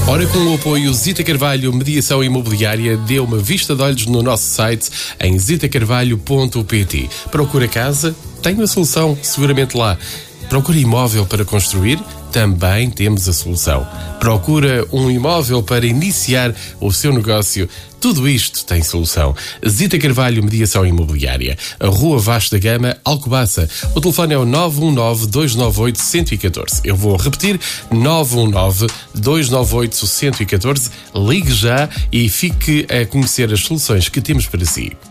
Ora, com o apoio Zita Carvalho Mediação Imobiliária, dê uma vista de olhos no nosso site em zitacarvalho.pt. Procura casa? Tem a solução seguramente lá. Procura imóvel para construir? Também temos a solução. Procura um imóvel para iniciar o seu negócio? Tudo isto tem solução. Zita Carvalho Mediação Imobiliária, a Rua Vasco da Gama, Alcobaça. O telefone é o 919-298-114. Eu vou repetir, 919-298-114. Ligue já e fique a conhecer as soluções que temos para si.